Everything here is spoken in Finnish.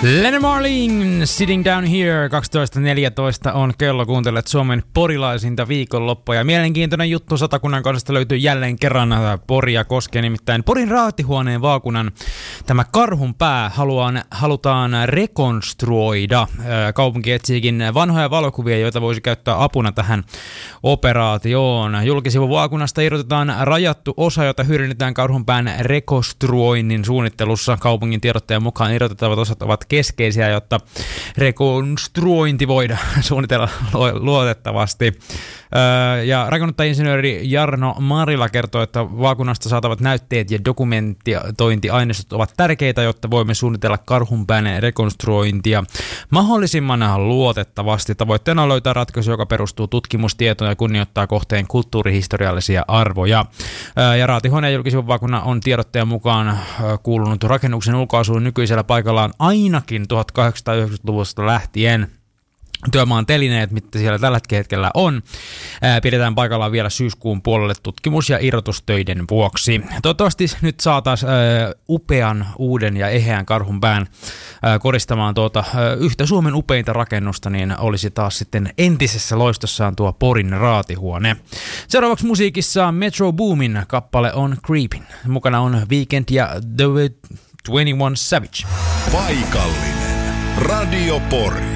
Lenny Marling, Sitting Down Here, 12.14 on kello, kuuntelet Suomen porilaisinta viikonloppua. Ja mielenkiintoinen juttu Satakunnan kansasta löytyy jälleen kerran Poria koskee, nimittäin Porin raatihuoneen vaakunan tämä karhun pää halutaan rekonstruoida. Kaupunki etsiikin vanhoja valokuvia, joita voisi käyttää apuna tähän operaatioon. Julkisivun vaakunasta irrotetaan rajattu osa, jota hyödynnetään karhun pään rekonstruoinnin suunnittelussa. Kaupungin tiedottajan mukaan irrotettavat osat ovat keskeisiä, jotta rekonstruointi voidaan suunnitella luotettavasti. Ja rakennuttajainsinööri Jarno Marila kertoo, että vaakunasta saatavat näytteet ja dokumentointiaineistot ovat tärkeitä, jotta voimme suunnitella karhunpään rekonstruointia mahdollisimman luotettavasti. Tavoitteena on löytää ratkaisu, joka perustuu tutkimustietoon ja kunnioittaa kohteen kulttuurihistoriallisia arvoja. Ja raatihuoneen julkisivun vaakuna on tiedottajan mukaan kuulunut rakennuksen ulkoasuun nykyisellä paikallaan ainakin 1890-luvusta lähtien. Työmaan telineet, mitä siellä tällä hetkellä on, pidetään paikallaan vielä syyskuun puolelle tutkimus- ja irrotustöiden vuoksi. Toivottavasti nyt saataisiin upean, uuden ja eheän karhunpään koristamaan yhtä Suomen upeinta rakennusta, niin olisi taas sitten entisessä loistossaan tuo Porin raatihuone. Seuraavaksi musiikissa Metro Boomin kappale on Creepin. Mukana on Weekend ja The 21 Savage. Paikallinen Radio Pori.